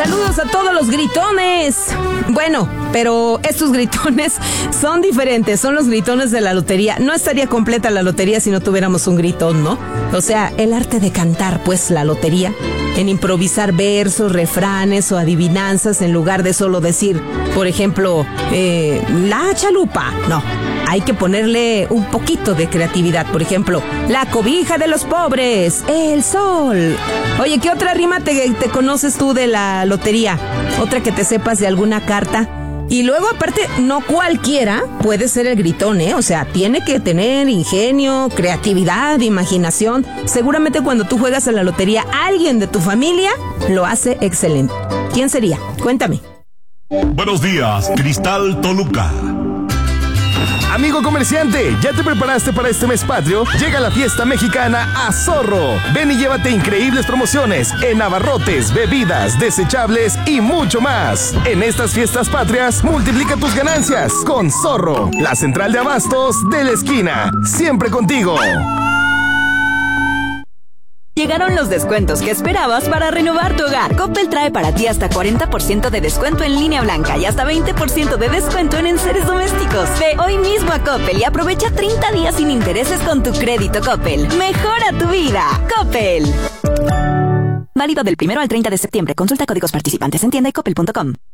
Saludos a todos los gritones. Bueno, pero estos gritones son diferentes, son los gritones de la lotería. No estaría completa la lotería si no tuviéramos un gritón, ¿no? O sea, el arte de cantar, pues, la lotería, en improvisar versos, refranes o adivinanzas en lugar de solo decir, por ejemplo, la chalupa. No, hay que ponerle un poquito de creatividad. Por ejemplo, la cobija de los pobres, el sol. Oye, ¿qué otra rima te conoces tú de la lotería? Otra que te sepas de alguna carta. Y luego, aparte, no cualquiera puede ser el gritón, ¿eh? O sea, tiene que tener ingenio, creatividad, imaginación. Seguramente cuando tú juegas a la lotería, alguien de tu familia lo hace excelente. ¿Quién sería? Cuéntame. Buenos días, Cristal Toluca. Amigo comerciante, ¿ya te preparaste para este mes patrio? Llega la fiesta mexicana a Zorro. Ven y llévate increíbles promociones en abarrotes, bebidas, desechables y mucho más. En estas fiestas patrias, multiplica tus ganancias con Zorro, la central de abastos de la esquina. Siempre contigo. Llegaron los descuentos que esperabas para renovar tu hogar. Coppel trae para ti hasta 40% de descuento en línea blanca y hasta 20% de descuento en enseres domésticos. Ve hoy mismo a Coppel y aprovecha 30 días sin intereses con tu crédito Coppel. ¡Mejora tu vida! ¡Coppel! Válido del 1 al 30 de septiembre. Consulta códigos participantes en tienda y coppel.com.